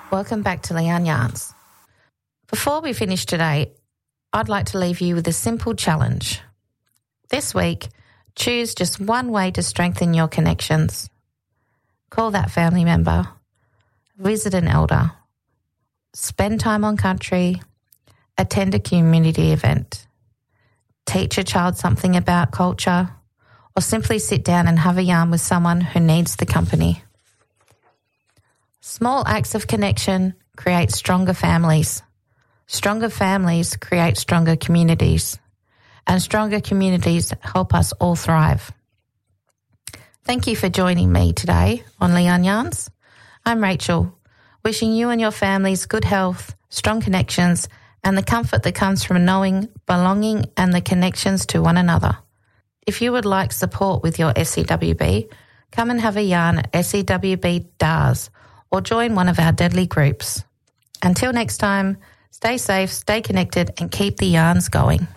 Welcome back to Leanne Yarns. Before we finish today, I'd like to leave you with a simple challenge. This week, choose just one way to strengthen your connections. Call that family member, visit an elder, spend time on country, attend a community event, teach a child something about culture, or simply sit down and have a yarn with someone who needs the company. Small acts of connection create stronger families. Stronger families create stronger communities. And stronger communities help us all thrive. Thank you for joining me today on Leanne Yarns. I'm Rachel, wishing you and your families good health, strong connections, and the comfort that comes from knowing, belonging, and the connections to one another. If you would like support with your SCWB, come and have a yarn at SCWB DARS or join one of our deadly groups. Until next time, stay safe, stay connected, and keep the yarns going.